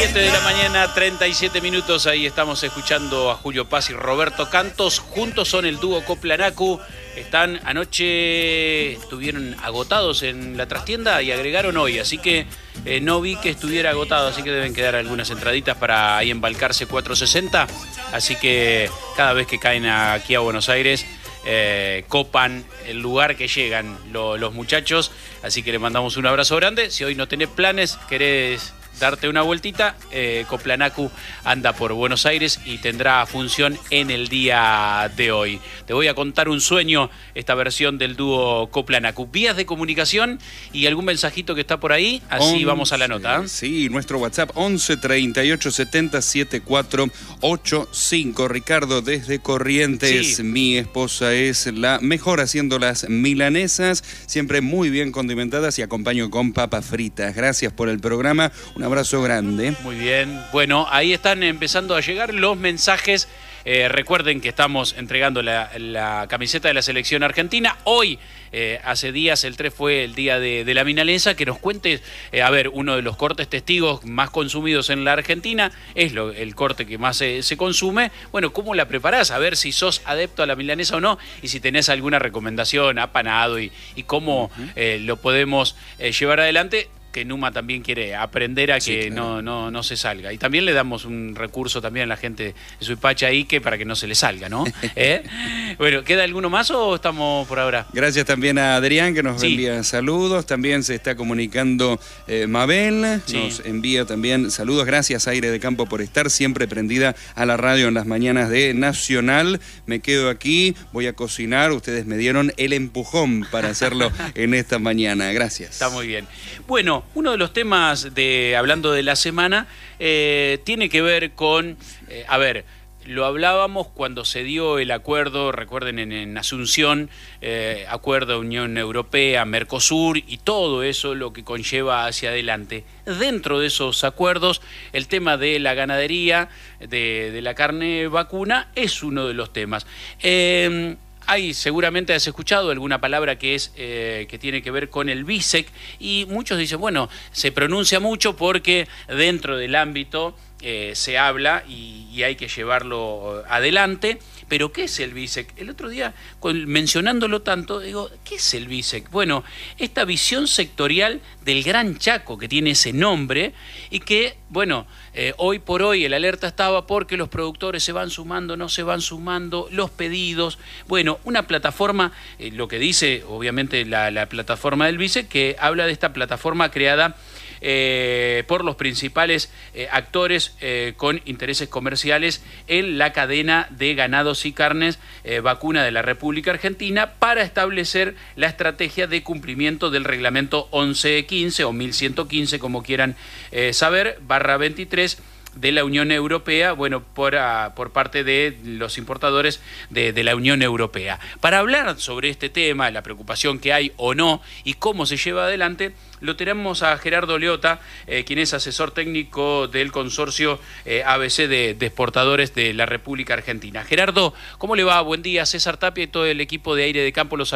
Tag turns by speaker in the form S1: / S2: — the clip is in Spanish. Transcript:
S1: 7 de la mañana, 37 minutos. Ahí estamos escuchando a Julio Paz y Roberto Cantos. Juntos son el dúo Coplanacu. Estuvieron agotados en la trastienda y agregaron hoy. Así que no vi que estuviera agotado. Así que deben quedar algunas entraditas para ahí en Balcarce 460. Así que cada vez que caen aquí a Buenos Aires, copan el lugar que llegan los muchachos. Así que le mandamos un abrazo grande. Si hoy no tenés planes, querés darte una vueltita, Coplanacu anda por Buenos Aires y tendrá función en el día de hoy. Te voy a contar un sueño, esta versión del dúo Coplanacu. Vías de comunicación y algún mensajito que está por ahí, así vamos a la nota.
S2: Sí, nuestro WhatsApp 11 38 70 74 85. Ricardo desde Corrientes. Sí. Mi esposa es la mejor haciendo las milanesas, siempre muy bien condimentadas y acompaño con papas fritas. Gracias por el programa. Un abrazo grande.
S1: Muy bien. Bueno, ahí están empezando a llegar los mensajes. Recuerden que estamos entregando la camiseta de la selección argentina. Hoy, hace días, el 3 fue el día de la milanesa. Que nos cuentes, uno de los cortes testigos más consumidos en la Argentina. Es el corte que más se consume. Bueno, ¿cómo la preparás? A ver si sos adepto a la milanesa o no. Y si tenés alguna recomendación, apanado y cómo lo podemos llevar adelante. Que Numa también quiere aprender a que claro, no se salga. Y también le damos un recurso también a la gente de Suipacha ahí para que no se le salga, ¿no? Bueno, ¿queda alguno más o estamos por ahora?
S2: Gracias también a Adrián que nos envía saludos. También se está comunicando Mabel, nos envía también saludos. Gracias Aire de Campo por estar siempre prendida a la radio en las mañanas de Nacional. Me quedo aquí, voy a cocinar. Ustedes me dieron el empujón para hacerlo en esta mañana. Gracias.
S1: Está muy bien. Bueno, uno de los temas hablando de la semana tiene que ver con, lo hablábamos cuando se dio el acuerdo, recuerden en Asunción, acuerdo Unión Europea, Mercosur y todo eso lo que conlleva hacia adelante. Dentro de esos acuerdos, el tema de la ganadería, de la carne vacuna, es uno de los temas. Seguramente has escuchado alguna palabra que tiene que ver con el BISEC y muchos dicen, bueno, se pronuncia mucho porque dentro del ámbito se habla y hay que llevarlo adelante. Pero ¿qué es el BISEC? El otro día, mencionándolo tanto, digo, ¿qué es el BISEC? Bueno, esta visión sectorial del Gran Chaco, que tiene ese nombre, y que, hoy por hoy el alerta estaba porque los productores se van sumando, no se van sumando, los pedidos. Bueno, una plataforma, lo que dice, obviamente, la plataforma del BISEC, que habla de esta plataforma creada por los principales actores con intereses comerciales en la cadena de ganados y carnes vacuna de la República Argentina para establecer la estrategia de cumplimiento del reglamento 1115 o 1115, como quieran saber, /23 de la Unión Europea, por parte de los importadores de la Unión Europea. Para hablar sobre este tema, la preocupación que hay o no y cómo se lleva adelante, lo tenemos a Gerardo Leota, quien es asesor técnico del consorcio ABC de exportadores de la República Argentina. Gerardo, ¿cómo le va? Buen día. César Tapia y todo el equipo de Aire de Campo los